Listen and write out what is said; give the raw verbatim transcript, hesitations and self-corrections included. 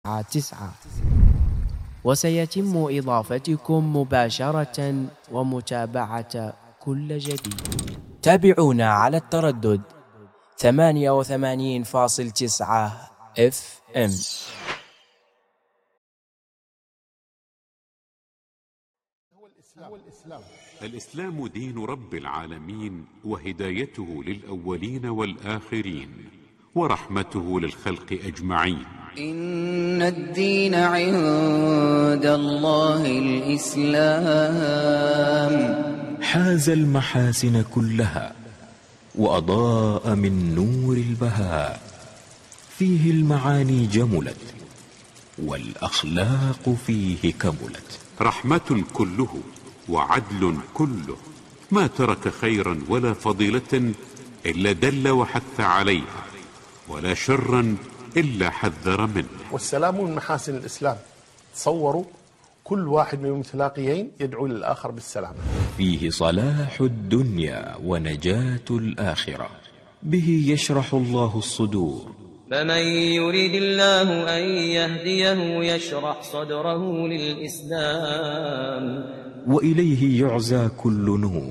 تسعة. وسيتم إضافتكم مباشرة ومتابعة كل جديد. تابعونا على التردد ثمانية وثمانين فاصل تسعة اف ام. الإسلام دين رب العالمين وهدايته للأولين والآخرين ورحمته للخلق أجمعين. إن الدين عند الله الإسلام. حاز المحاسن كلها وأضاء من نور البهاء، فيه المعاني جملت والأخلاق فيه كملت. رحمة كله وعدل كله، ما ترك خيرا ولا فضيلة إلا دل وحث عليها، ولا شرا إلا حذر منه. والسلام من محاسن الإسلام. تصوروا كل واحد من المتلاقيين يدعو للآخر بالسلام. فيه صلاح الدنيا ونجاة الآخرة، به يشرح الله الصدور. فمن يريد الله أن يهديه يشرح صدره للإسلام، وإليه يعزى كل نور.